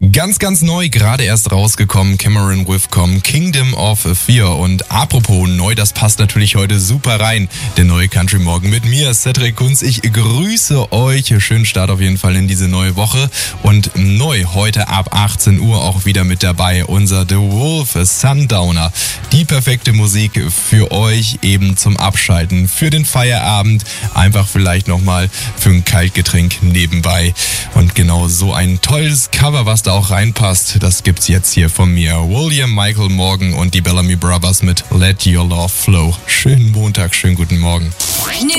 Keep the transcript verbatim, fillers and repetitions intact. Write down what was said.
Ganz, ganz neu, gerade erst rausgekommen, Cameron Withcom, Kingdom of Fear. Und apropos neu, das passt natürlich heute super rein. Der neue Country Morgen mit mir, Cedric Kunz. Ich grüße euch. Schönen Start auf jeden Fall in diese neue Woche. Und neu heute ab achtzehn Uhr auch wieder mit dabei unser The Wolf Sundowner. Die perfekte Musik für euch eben zum Abschalten, für den Feierabend, einfach vielleicht nochmal für ein Kaltgetränk nebenbei. Und genau so ein tolles Cover, was da auch reinpasst, das gibt's jetzt hier von mir. William Michael Morgan und die Bellamy Brothers mit Let Your Love Flow. Schönen Montag, schönen guten Morgen.